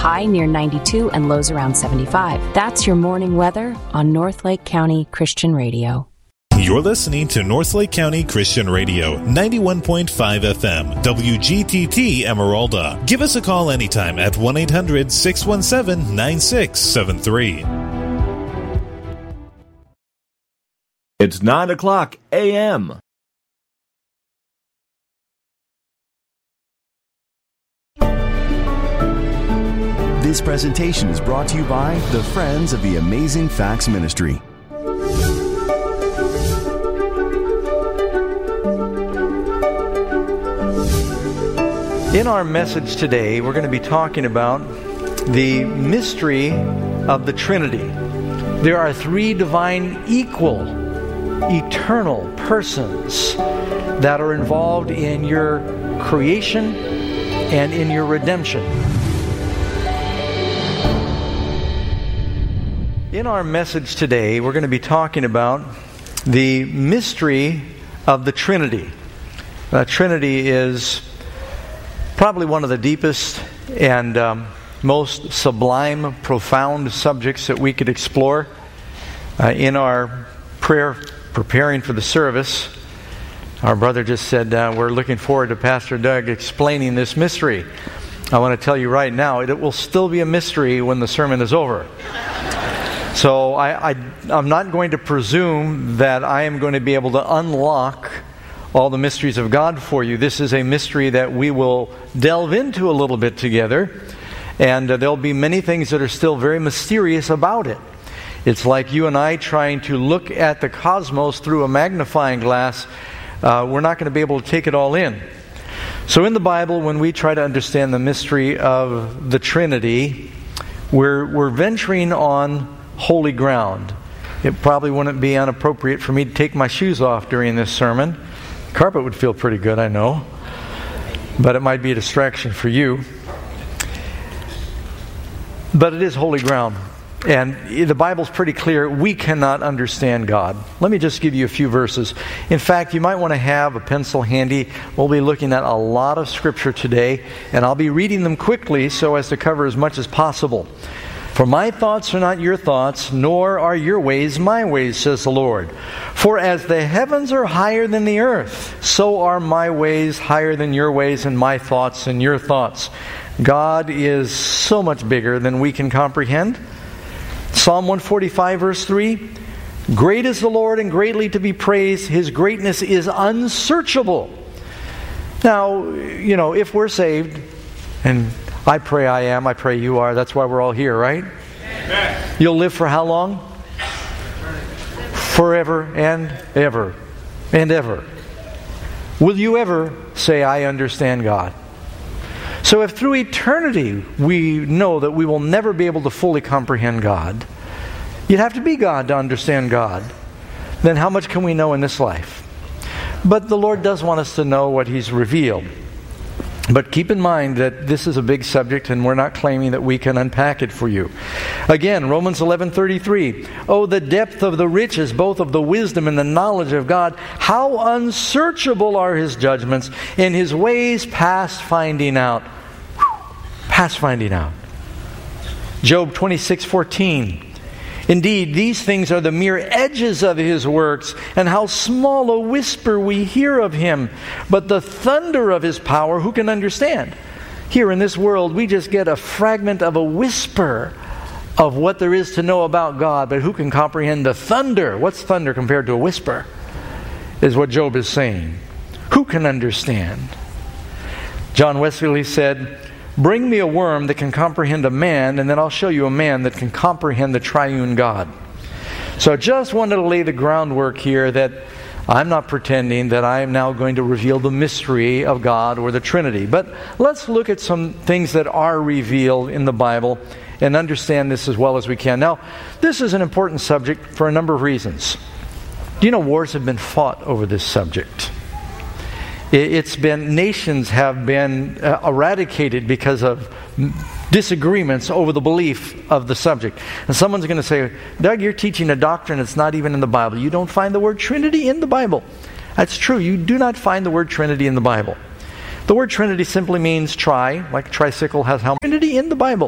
high near 92 and lows around 75. That's your morning weather on North Lake County Christian Radio. You're listening to North Lake County Christian Radio, 91.5 FM, WGTT Emeralda. Give us a call anytime at 1-800-617-9673. It's 9 o'clock a.m. This presentation is brought to you by the Friends of the Amazing Facts Ministry. In our message today, we're going to be talking about the mystery of the Trinity. There are three divine, equal, eternal persons that are involved in your creation and in your redemption. In our message today, we're going to be talking about the mystery of the Trinity. The Trinity is probably one of the deepest and most sublime, profound subjects that we could explore. In our prayer preparing for the service, our brother just said, we're looking forward to Pastor Doug explaining this mystery. I want to tell you right now, it will still be a mystery when the sermon is over. So I'm not going to presume that I am going to be able to unlock all the mysteries of God for you. This is a mystery that we will delve into a little bit together, and there'll be many things that are still very mysterious about it. It's like you and I trying to look at the cosmos through a magnifying glass. We're not going to be able to take it all in. So in the Bible, when we try to understand the mystery of the Trinity, we're venturing on holy ground. It probably wouldn't be inappropriate for me to take my shoes off during this sermon. Carpet would feel pretty good, I know, but it might be a distraction for you. But it is holy ground, and the Bible's pretty clear. We cannot understand God. Let me just give you a few verses. In fact, you might want to have a pencil handy. We'll be looking at a lot of Scripture today, and I'll be reading them quickly so as to cover as much as possible. For my thoughts are not your thoughts, nor are your ways my ways, says the Lord. For as the heavens are higher than the earth, so are my ways higher than your ways, and my thoughts than your thoughts. God is so much bigger than we can comprehend. Psalm 145, verse 3, Great is the Lord and greatly to be praised. His greatness is unsearchable. Now, if we're saved, and I pray I am, I pray you are, that's why we're all here, right? Amen. You'll live for how long? Forever and ever and ever. Will you ever say, I understand God? So if through eternity we know that we will never be able to fully comprehend God, you'd have to be God to understand God. Then how much can we know in this life? But the Lord does want us to know what He's revealed. But keep in mind that this is a big subject, and we're not claiming that we can unpack it for you. Again, Romans 11:33. Oh, the depth of the riches, both of the wisdom and the knowledge of God. How unsearchable are His judgments, and His ways past finding out. Past finding out. Job 26:14. Indeed, these things are the mere edges of His works, and how small a whisper we hear of Him. But the thunder of His power, who can understand? Here in this world, we just get a fragment of a whisper of what there is to know about God, but who can comprehend the thunder? What's thunder compared to a whisper? Is what Job is saying. Who can understand? John Wesley said, Bring me a worm that can comprehend a man, and then I'll show you a man that can comprehend the triune God. So I just wanted to lay the groundwork here that I'm not pretending that I am now going to reveal the mystery of God or the Trinity. But let's look at some things that are revealed in the Bible and understand this as well as we can. Now, this is an important subject for a number of reasons. Do you know wars have been fought over this subject? Nations have been eradicated because of disagreements over the belief of the subject. And someone's going to say, Doug, you're teaching a doctrine that's not even in the Bible. You don't find the word Trinity in the Bible. That's true. You do not find the word Trinity in the Bible. The word Trinity simply means tri, like a tricycle has helmet. Trinity in the Bible.